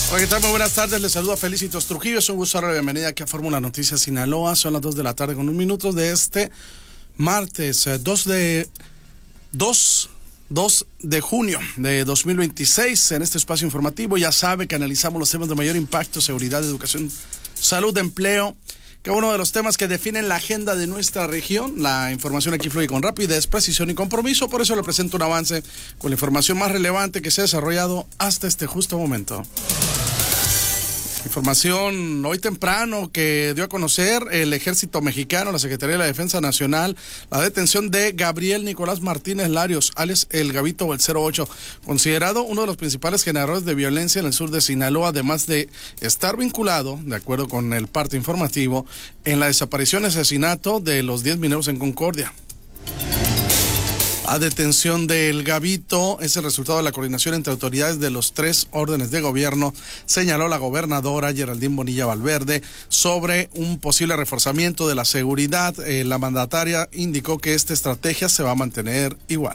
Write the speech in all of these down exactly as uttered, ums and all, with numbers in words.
Hola, ¿qué tal? Muy buenas tardes, les saluda Felicitos Trujillo, es un gusto darle la bienvenida aquí a Fórmula Noticias Sinaloa. Son las dos de la tarde con un minuto de este martes eh, dos de junio de dos mil veintiséis. En este espacio informativo ya sabe que analizamos los temas de mayor impacto: seguridad, educación, salud, empleo, que es uno de los temas que definen la agenda de nuestra región. La información aquí fluye con rapidez, precisión y compromiso, por eso le presento un avance con la información más relevante que se ha desarrollado hasta este justo momento. Información hoy temprano que dio a conocer el Ejército Mexicano, la Secretaría de la Defensa Nacional, la detención de Gabriel Nicolás Martínez Larios, alias El Gabito o el cero ocho, considerado uno de los principales generadores de violencia en el sur de Sinaloa, además de estar vinculado, de acuerdo con el parte informativo, en la desaparición y asesinato de los diez mineros en Concordia. La detención del Gabito es el resultado de la coordinación entre autoridades de los tres órdenes de gobierno, señaló la gobernadora Geraldine Bonilla Valverde. Sobre un posible reforzamiento de la seguridad, eh, la mandataria indicó que esta estrategia se va a mantener igual.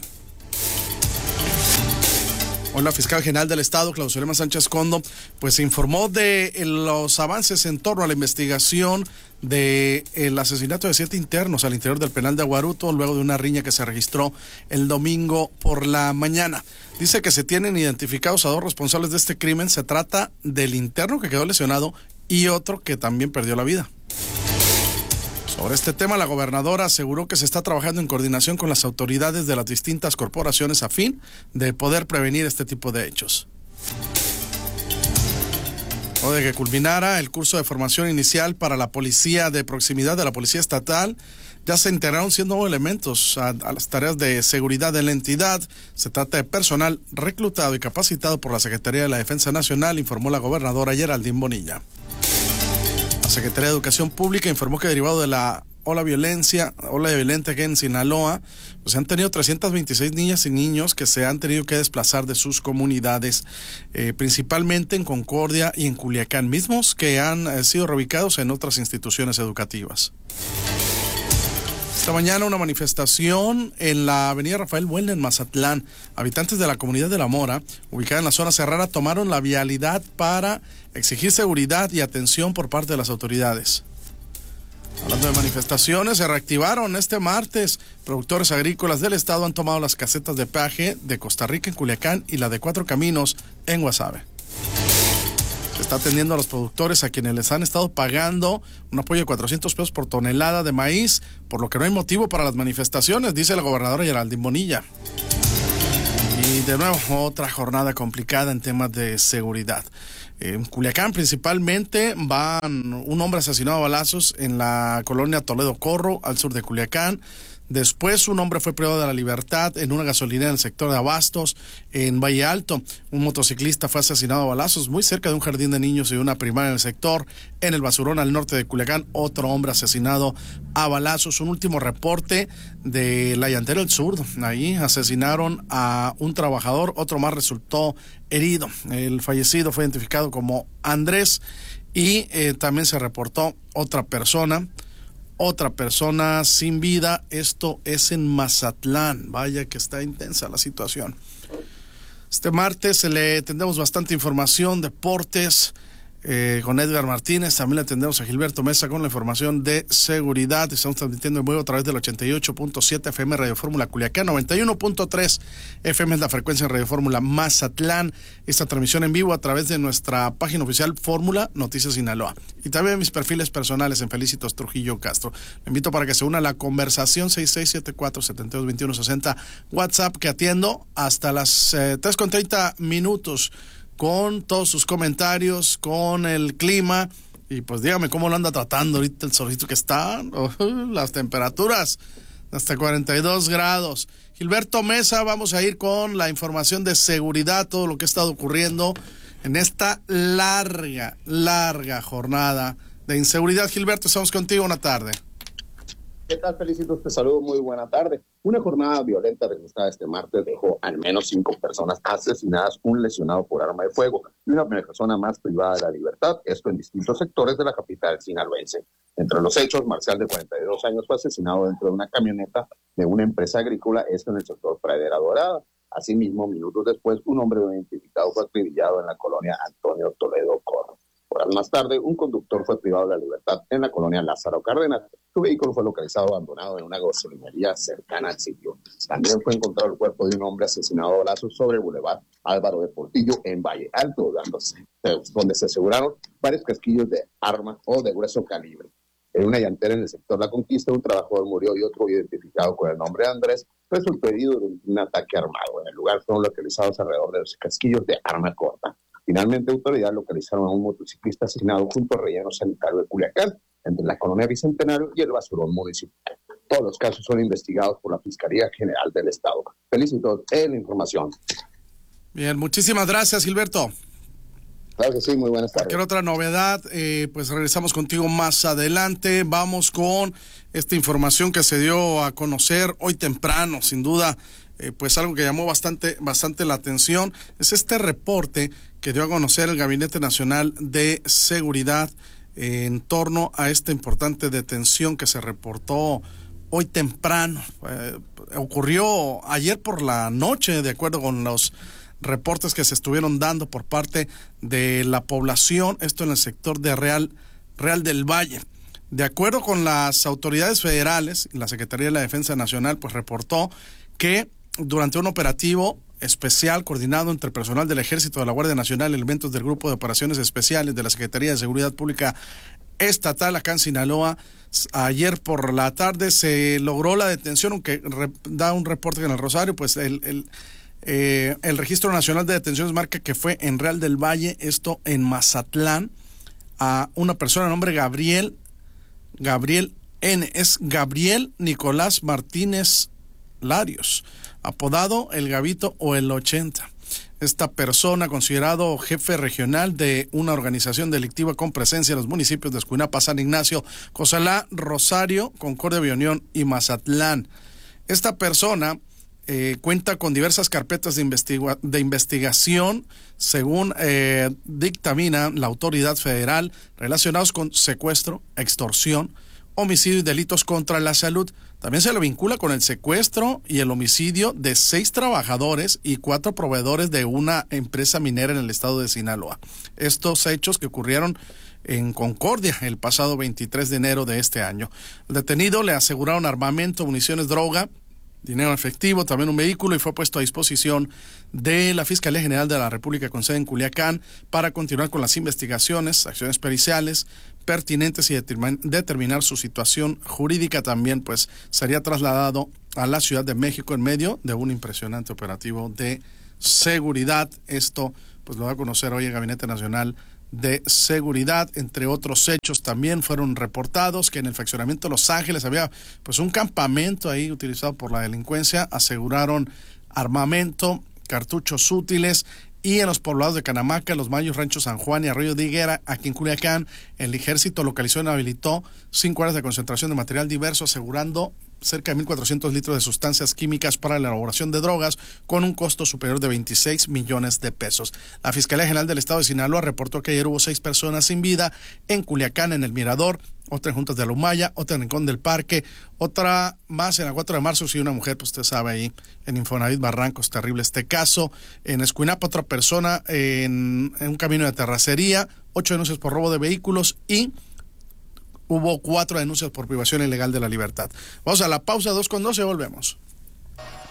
Hoy la fiscal general del estado, Claudia Sánchez Condo, pues informó de los avances en torno a la investigación del asesinato de siete internos al interior del penal de Aguaruto, luego de una riña que se registró el domingo por la mañana. Dice que se tienen identificados a dos responsables de este crimen. Se trata del interno que quedó lesionado y otro que también perdió la vida. Sobre este tema, la gobernadora aseguró que se está trabajando en coordinación con las autoridades de las distintas corporaciones a fin de poder prevenir este tipo de hechos. O de que culminara el curso de formación inicial para la policía de proximidad de la Policía Estatal, ya se integraron cien nuevos elementos a, a las tareas de seguridad de la entidad. Se trata de personal reclutado y capacitado por la Secretaría de la Defensa Nacional, informó la gobernadora Geraldine Bonilla. La Secretaría de Educación Pública informó que derivado de la ola violencia, ola violenta que en Sinaloa, pues han tenido trescientas veintiséis niñas y niños que se han tenido que desplazar de sus comunidades, eh, principalmente en Concordia y en Culiacán, mismos que han eh, sido reubicados en otras instituciones educativas. Esta mañana una manifestación en la avenida Rafael Buelna en Mazatlán. Habitantes de la comunidad de La Mora, ubicada en la zona serrana, tomaron la vialidad para exigir seguridad y atención por parte de las autoridades. Hablando de manifestaciones, se reactivaron este martes. Productores agrícolas del estado han tomado las casetas de peaje de Costa Rica en Culiacán y la de Cuatro Caminos en Guasave. Se está atendiendo a los productores a quienes les han estado pagando un apoyo de cuatrocientos pesos por tonelada de maíz, por lo que no hay motivo para las manifestaciones, dice la gobernadora Geraldine Bonilla. Y de nuevo, otra jornada complicada en temas de seguridad. En Culiacán principalmente van un hombre asesinado a balazos en la colonia Toledo Corro, al sur de Culiacán. Después un hombre fue privado de la libertad en una gasolinera en el sector de Abastos, en Valle Alto. Un motociclista fue asesinado a balazos muy cerca de un jardín de niños y una primaria en el sector. En el Basurón, al norte de Culiacán, otro hombre asesinado a balazos. Un último reporte de La Llantera del Sur. Ahí asesinaron a un trabajador, otro más resultó herido. El fallecido fue identificado como Andrés y eh, también se reportó otra persona. Otra persona sin vida. Esto es en Mazatlán. Vaya que está intensa la situación. Este martes le tendremos bastante información, deportes, eh, con Edgar Martínez. También le tendremos a Gilberto Mesa con la información de seguridad. Estamos transmitiendo en vivo a través del ochenta y ocho punto siete F M Radio Fórmula Culiacán, noventa y uno punto tres F M es la frecuencia en Radio Fórmula Mazatlán. Esta transmisión en vivo a través de nuestra página oficial Fórmula Noticias Sinaloa. Y también mis perfiles personales en Felicitos Trujillo Castro. Le invito para que se una a la conversación seis seis siete cuatro siete dos dos uno seis cero, WhatsApp, que atiendo hasta las eh, tres con treinta minutos con todos sus comentarios, con el clima. Y pues dígame cómo lo anda tratando ahorita el solito que está, uh, las temperaturas hasta cuarenta y dos grados. Gilberto Mesa, vamos a ir con la información de seguridad, todo lo que ha estado ocurriendo en esta larga, larga jornada de inseguridad. Gilberto, estamos contigo, una tarde. ¿Qué tal, Felicitos? Te saludo, muy buena tarde. Una jornada violenta registrada este martes dejó al menos cinco personas asesinadas, un lesionado por arma de fuego y una persona más privada de la libertad, esto en distintos sectores de la capital sinaloense. Entre los hechos, Marcial, de cuarenta y dos años, fue asesinado dentro de una camioneta de una empresa agrícola, esto en el sector Pradera Dorada. Asimismo, minutos después, un hombre no identificado fue acribillado en la colonia Antonio Toledo Corro. Horas más tarde, un conductor fue privado de la libertad en la colonia Lázaro Cárdenas. Su vehículo fue localizado abandonado en una gasolinería cercana al sitio. También fue encontrado el cuerpo de un hombre asesinado a balazos sobre el bulevar Álvaro de Portillo en Valle Alto, dándose, donde se aseguraron varios casquillos de arma o de grueso calibre. En una llantera en el sector La Conquista, un trabajador murió y otro identificado con el nombre de Andrés resultó herido de un ataque armado. En el lugar fueron localizados alrededor de los casquillos de arma corta. Finalmente, autoridades localizaron a un motociclista asesinado junto al relleno sanitario de Culiacán, entre la colonia Bicentenario y el basurón municipal. Todos los casos son investigados por la Fiscalía General del Estado. Felicito en la información. Bien, muchísimas gracias, Gilberto. Claro que sí, muy buenas tardes. Cualquier otra novedad, eh, pues regresamos contigo más adelante. Vamos con esta información que se dio a conocer hoy temprano, sin duda, eh, pues algo que llamó bastante, bastante la atención, es este reporte que dio a conocer el Gabinete Nacional de Seguridad eh, en torno a esta importante detención que se reportó hoy temprano. Eh, ocurrió ayer por la noche, de acuerdo con los reportes que se estuvieron dando por parte de la población, esto en el sector de Real, Real del Valle. De acuerdo con las autoridades federales, la Secretaría de la Defensa Nacional pues reportó que durante un operativo especial coordinado entre personal del Ejército, de la Guardia Nacional, elementos del Grupo de Operaciones Especiales de la Secretaría de Seguridad Pública Estatal acá en Sinaloa, ayer por la tarde se logró la detención, aunque re, da un reporte que en el Rosario, pues el, el Eh, el Registro Nacional de Detenciones marca que fue en Real del Valle, esto en Mazatlán, a una persona de nombre Gabriel, Gabriel N. Es Gabriel Nicolás Martínez Larios, apodado El Gabito o El ochenta. Esta persona, considerado jefe regional de una organización delictiva con presencia en los municipios de Escuinapa, San Ignacio, Cozalá, Rosario, Concordia, Bionión y Mazatlán. Esta persona Eh, cuenta con diversas carpetas de, investiga- de investigación, según eh, dictamina la autoridad federal, relacionados con secuestro, extorsión, homicidio y delitos contra la salud. También se le vincula con el secuestro y el homicidio de seis trabajadores y cuatro proveedores de una empresa minera en el estado de Sinaloa. Estos hechos que ocurrieron en Concordia el pasado veintitrés de enero de este año. Al detenido le aseguraron armamento, municiones, droga, dinero efectivo, también un vehículo, y fue puesto a disposición de la Fiscalía General de la República con sede en Culiacán para continuar con las investigaciones, acciones periciales pertinentes y determin- determinar su situación jurídica. También pues sería trasladado a la Ciudad de México en medio de un impresionante operativo de seguridad. Esto pues lo va a conocer hoy el Gabinete Nacional de Seguridad. Entre otros hechos también fueron reportados que en el fraccionamiento de Los Ángeles había pues un campamento ahí utilizado por la delincuencia. Aseguraron armamento, cartuchos útiles, y en los poblados de Canamaca, Los Mayos, Rancho San Juan y Arroyo de Higuera, aquí en Culiacán, el ejército localizó y habilitó cinco áreas de concentración de material diverso, asegurando cerca de mil cuatrocientos litros de sustancias químicas para la elaboración de drogas con un costo superior de veintiséis millones de pesos. La Fiscalía General del Estado de Sinaloa reportó que ayer hubo seis personas sin vida en Culiacán, en El Mirador, otra en Juntas de Alumaya, otra en Rincón del Parque, otra más en la cuatro de marzo, sí, una mujer, pues usted sabe, ahí en Infonavit Barrancos, terrible este caso. En Escuinapa, otra persona en, en un camino de terracería, ocho denuncias por robo de vehículos y hubo cuatro denuncias por privación ilegal de la libertad. Vamos a la pausa, dos con doce, volvemos.